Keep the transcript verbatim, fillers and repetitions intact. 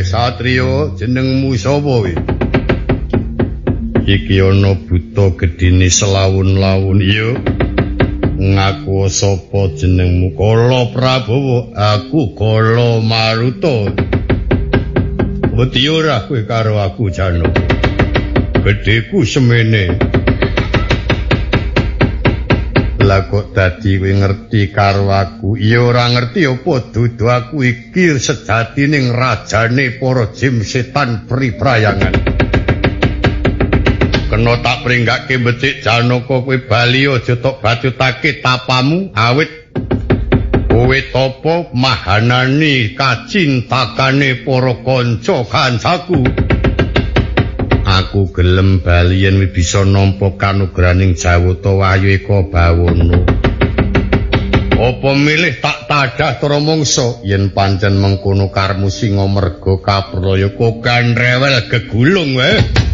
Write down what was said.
satriya jenengmu sapa kowe? Iki ana buta gedine selawun-lawun iya. Ngaku sapa jenengmu? Kala Prabowo, aku Kala Maruta. Wedi ora kowe karo aku Janaka. Gedheku semene. Lah kok dadi kowe ngerti karo aku? Ya ora ngerti apa dudu aku iki sejatining rajane para jin setan priprayangan. Kena tak pringgake becik Janaka kowe bali aja tok batutake tapamu awit kowe tapa mahanani kacintakane para kanca kancaku. Aku gelem bali yen bisa nampa kanugraning Jawata Wahyu Eka Bawana. Apa milih tak tadah cara mangsa yen pancen mengkono karmu singa merga kapraya kok kan rewel gegulung wae.